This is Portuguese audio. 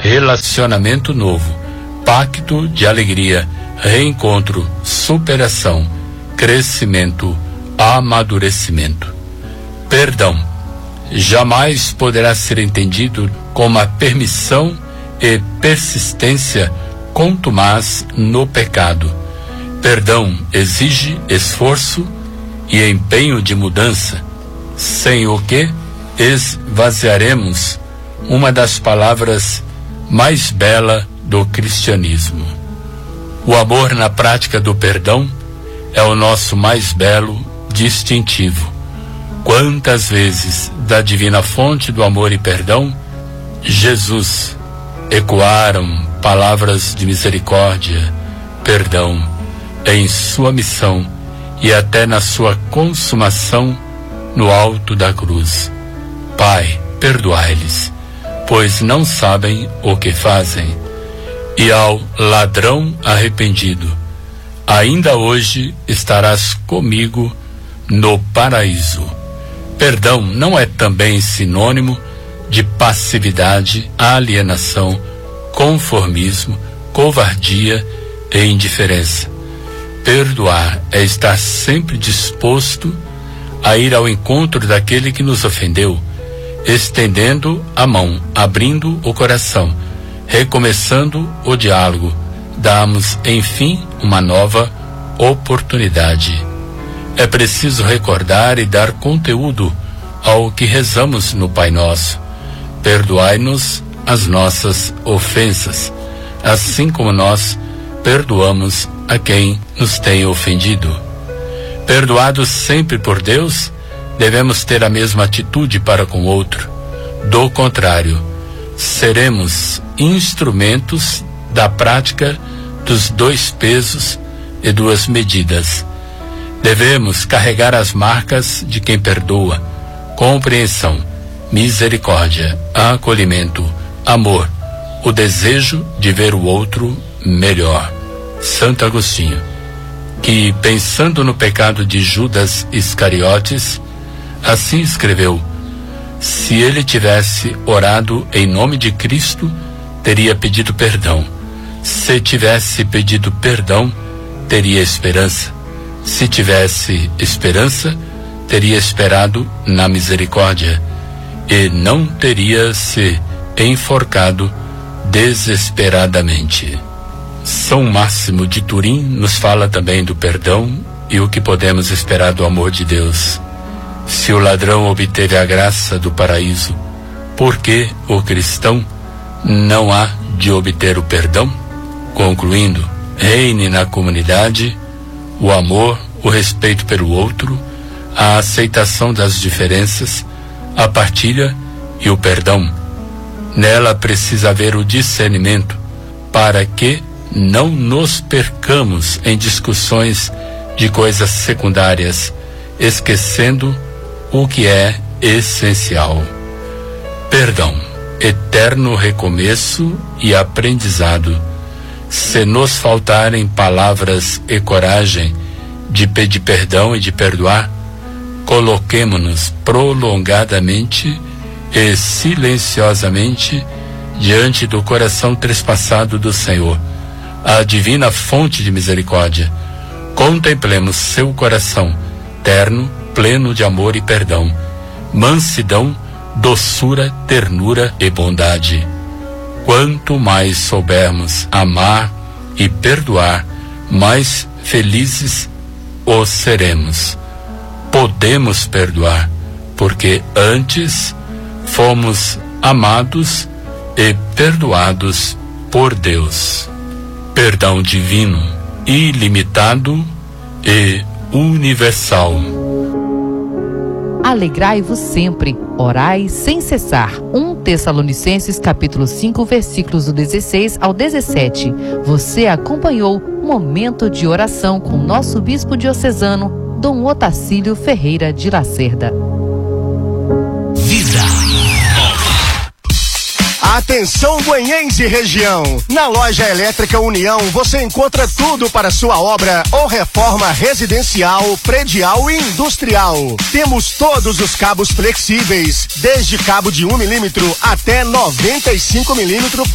relacionamento novo, pacto de alegria, reencontro, superação, crescimento, amadurecimento. Perdão jamais poderá ser entendido como a permissão e persistência contumaz no pecado. Perdão exige esforço e empenho de mudança, sem o que esvaziaremos uma das palavras mais belas do cristianismo. O amor na prática do perdão é o nosso mais belo distintivo. Quantas vezes da divina fonte do amor e perdão, Jesus, ecoaram palavras de misericórdia, perdão, em sua missão e até na sua consumação no alto da cruz. Pai, perdoai-lhes, pois não sabem o que fazem. E ao ladrão arrependido, ainda hoje estarás comigo no paraíso. Perdão não é também sinônimo de passividade, alienação, conformismo, covardia e indiferença. Perdoar é estar sempre disposto a ir ao encontro daquele que nos ofendeu, estendendo a mão, abrindo o coração, recomeçando o diálogo, damos, enfim, uma nova oportunidade. É preciso recordar e dar conteúdo ao que rezamos no Pai Nosso. Perdoai-nos as nossas ofensas, assim como nós perdoamos a quem nos tem ofendido. Perdoados sempre por Deus, devemos ter a mesma atitude para com o outro. Do contrário, seremos instrumentos da prática dos 2 pesos e 2 medidas. Devemos carregar as marcas de quem perdoa: compreensão, misericórdia, acolhimento, amor, o desejo de ver o outro melhor. Santo Agostinho, que, pensando no pecado de Judas Iscariotes, assim escreveu: se ele tivesse orado em nome de Cristo, teria pedido perdão. Se tivesse pedido perdão, teria esperança. Se tivesse esperança, teria esperado na misericórdia, e não teria se enforcado desesperadamente. São Máximo de Turim nos fala também do perdão e o que podemos esperar do amor de Deus. Se o ladrão obteve a graça do paraíso, por que o cristão não há de obter o perdão? Concluindo, reine na comunidade o amor, o respeito pelo outro, a aceitação das diferenças, a partilha e o perdão. Nela precisa haver o discernimento para que não nos percamos em discussões de coisas secundárias, esquecendo o que é essencial. Perdão, eterno recomeço e aprendizado. Se nos faltarem palavras e coragem de pedir perdão e de perdoar, coloquemo-nos prolongadamente e silenciosamente diante do coração trespassado do Senhor, a divina fonte de misericórdia. Contemplemos seu coração terno, pleno de amor e perdão, mansidão, doçura, ternura e bondade. Quanto mais soubermos amar e perdoar, mais felizes o seremos. Podemos perdoar, porque antes fomos amados e perdoados por Deus. Perdão divino, ilimitado e universal. Alegrai-vos sempre, orai sem cessar. 1 Tessalonicenses capítulo 5, versículos do 16 ao 17. Você acompanhou Momento de Oração com nosso bispo diocesano, Dom Otacílio Ferreira de Lacerda. Vida. Atenção, Guanhães e região! Na Loja Elétrica União você encontra tudo para sua obra ou reforma residencial, predial e industrial. Temos todos os cabos flexíveis, desde cabo de 1 milímetro até 95 milímetros